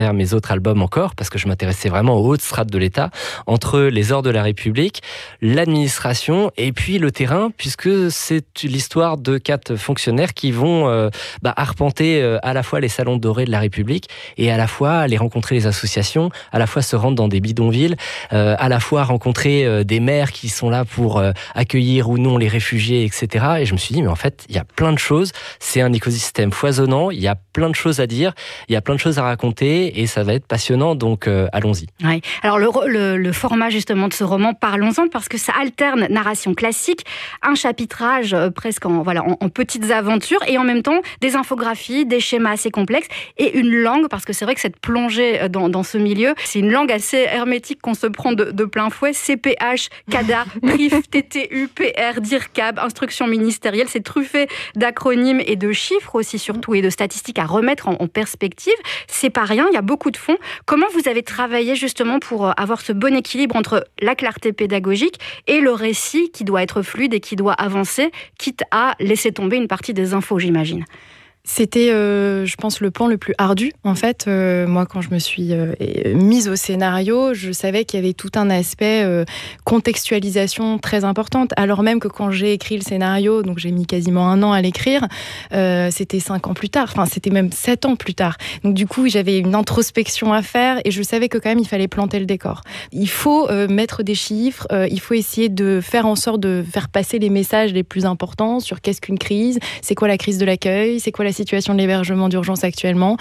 mes autres albums encore, parce que je m'intéressais vraiment aux hautes strates de l'État, entre les ordres de la République, l'administration et puis le terrain, puisque c'est l'histoire de 4 fonctionnaires qui vont arpenter à la fois les salons dorés de la République et à la fois aller rencontrer les associations, à la fois se rendre dans des bidonvilles, à la fois rencontrer des maires qui sont là pour accueillir ou non les réfugiés, etc. Et je me suis dit, mais en fait, il y a plein de choses, c'est un écosystème foisonnant, il y a plein de choses à dire, il y a plein de choses à raconter, et ça va être passionnant, donc allons-y. Ouais. Alors le format justement de ce roman, parlons-en, parce que ça alterne narration classique, un chapitrage presque en petites aventures, et en même temps des infographies, des schémas assez complexes, et une langue, parce que c'est vrai que cette plongée dans ce milieu, c'est une langue assez hermétique qu'on se prend de plein fouet, CPH, CADA, RIF, TTU, PR, DIRCAB, instructions ministérielles, c'est truffé d'acronymes et de chiffres aussi surtout, et de statistiques à remettre en perspective. C'est pas rien, il y a beaucoup de fonds. Comment vous avez travaillé justement pour avoir ce bon équilibre entre la clarté pédagogique et le récit qui doit être fluide et qui doit avancer, quitte à laisser tomber une partie des infos, j'imagine? C'était, je pense, le pan le plus ardu. En fait, moi, quand je me suis mise au scénario, je savais qu'il y avait tout un aspect contextualisation très importante. Alors même que quand j'ai écrit le scénario, donc j'ai mis quasiment 1 an à l'écrire, c'était 5 ans plus tard. Enfin, c'était même 7 ans plus tard. Donc du coup, j'avais une introspection à faire et je savais que quand même, il fallait planter le décor. Il faut mettre des chiffres, il faut essayer de faire en sorte de faire passer les messages les plus importants sur qu'est-ce qu'une crise, c'est quoi la crise de l'accueil, c'est quoi la situation de l'hébergement d'urgence actuellement,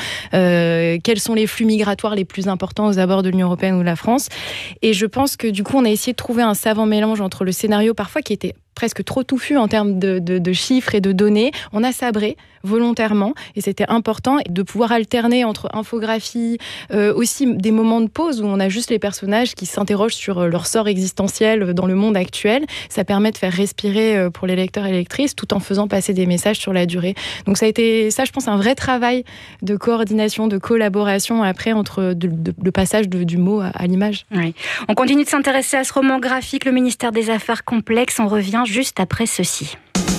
quels sont les flux migratoires les plus importants aux abords de l'Union européenne ou de la France. Et je pense que du coup, on a essayé de trouver un savant mélange entre le scénario parfois qui était presque trop touffu en termes de chiffres et de données. On a sabré volontairement et c'était important de pouvoir alterner entre infographie, aussi des moments de pause où on a juste les personnages qui s'interrogent sur leur sort existentiel dans le monde actuel. Ça permet de faire respirer pour les lecteurs et lectrices tout en faisant passer des messages sur la durée. Donc ça a été, je pense, un vrai travail de coordination, de collaboration après entre le passage du mot à l'image. Oui. On continue de s'intéresser à ce roman graphique, Le ministère des Affaires complexes. On revient juste après ceci.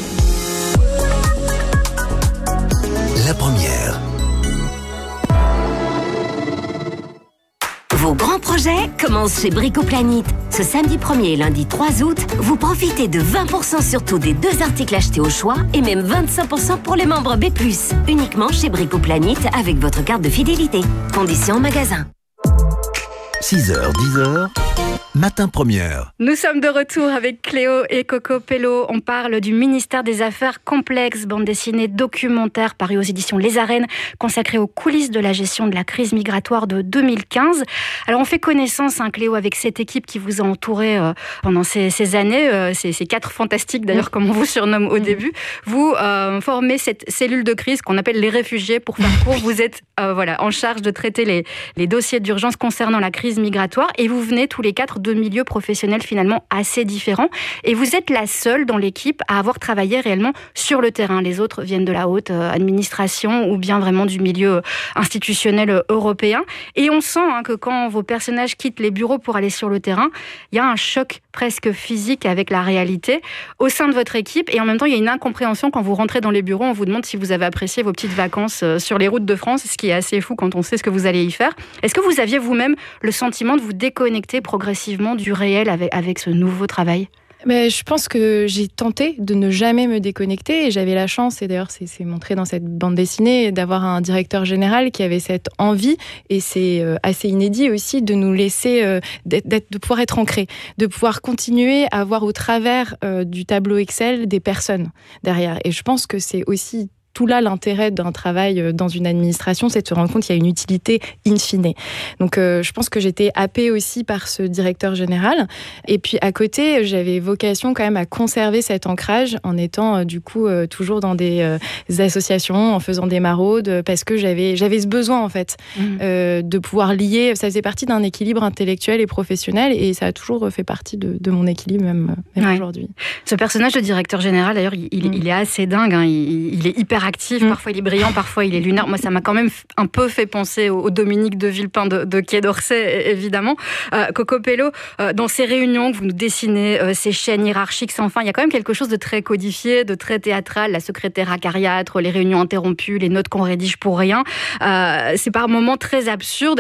La première. Vos grands projets commencent chez Bricoplanet. Ce samedi 1er et lundi 3 août, vous profitez de 20% sur tout des 2 articles achetés au choix et même 25% pour les membres B+. Uniquement chez Bricoplanet avec votre carte de fidélité. Conditions en magasin. 6h, 10h, matin première. Nous sommes de retour avec Cléo et Coco Pello. On parle du ministère des Affaires complexes, bande dessinée documentaire paru aux éditions Les Arènes, consacrée aux coulisses de la gestion de la crise migratoire de 2015. Alors on fait connaissance, Cléo, avec cette équipe qui vous a entouré pendant ces années, ces 4 fantastiques d'ailleurs, comme on vous surnomme au début. Vous formez cette cellule de crise qu'on appelle les réfugiés, pour faire court. Vous êtes en charge de traiter les dossiers d'urgence concernant la crise migratoire, et vous venez tous les 4 de milieux professionnels finalement assez différents, et vous êtes la seule dans l'équipe à avoir travaillé réellement sur le terrain. Les autres viennent de la haute administration ou bien vraiment du milieu institutionnel européen, et on sent que quand vos personnages quittent les bureaux pour aller sur le terrain, il y a un choc presque physique avec la réalité au sein de votre équipe, et en même temps il y a une incompréhension quand vous rentrez dans les bureaux. On vous demande si vous avez apprécié vos petites vacances sur les routes de France, ce qui est assez fou quand on sait ce que vous allez y faire. Est-ce que vous aviez vous-même le sentiment de vous déconnecter progressivement du réel avec ce nouveau travail ? Mais je pense que j'ai tenté de ne jamais me déconnecter, et j'avais la chance, et d'ailleurs c'est montré dans cette bande dessinée, d'avoir un directeur général qui avait cette envie, et c'est assez inédit aussi, de nous laisser, de pouvoir être ancré, de pouvoir continuer à voir au travers du tableau Excel des personnes derrière. Et je pense que c'est aussi tout là l'intérêt d'un travail dans une administration, c'est de se rendre compte qu'il y a une utilité in fine. Donc je pense que j'étais happée aussi par ce directeur général. Et puis à côté, j'avais vocation quand même à conserver cet ancrage en étant du coup toujours dans des associations, en faisant des maraudes, parce que j'avais ce besoin en fait de pouvoir lier. Ça faisait partie d'un équilibre intellectuel et professionnel, et ça a toujours fait partie de mon équilibre même aujourd'hui. Ce personnage de directeur général, d'ailleurs, il est assez dingue. Il est hyper hyperactif, parfois il est brillant, parfois il est lunaire. Moi, ça m'a quand même un peu fait penser au Dominique de Villepin de Quai d'Orsay, évidemment. Coco Pello, dans ces réunions que vous nous dessinez, ces chaînes hiérarchiques sans fin, il y a quand même quelque chose de très codifié, de très théâtral, la secrétaire acariâtre, les réunions interrompues, les notes qu'on rédige pour rien. C'est par moments très absurde.